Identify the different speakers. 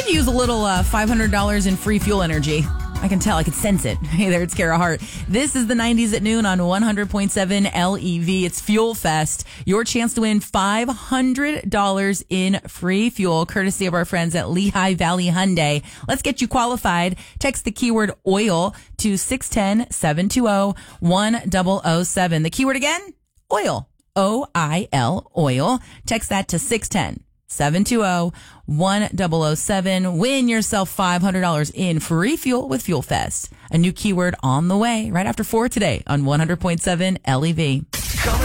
Speaker 1: could use a little $500 in free fuel energy. I can tell. I can sense it. Hey there, it's Kara Hart. This is the 90s at noon on 100.7 LEV. It's Fuel Fest. Your chance to win $500 in free fuel, courtesy of our friends at Lehigh Valley Hyundai. Let's get you qualified. Text the keyword oil to 610-720-1007. The keyword again, oil. OIL, oil. Text that to 610-720-1007. Win yourself $500 in free fuel with Fuel Fest. A new keyword on the way right after 4 today on 100.7 LEV.